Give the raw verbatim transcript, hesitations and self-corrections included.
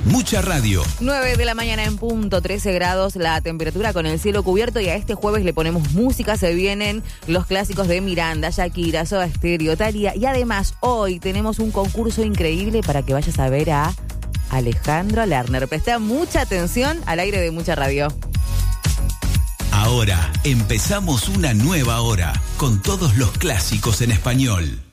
Mucha radio. nueve de la mañana en punto, trece grados la temperatura con el cielo cubierto y a este jueves le ponemos música. Se vienen los clásicos de Miranda, Shakira, Soda Stereo, Thalía y además hoy tenemos un concurso increíble para que vayas a ver a Alejandro Lerner. Presta mucha atención al aire de Mucha Radio. Ahora empezamos una nueva hora con todos los clásicos en español.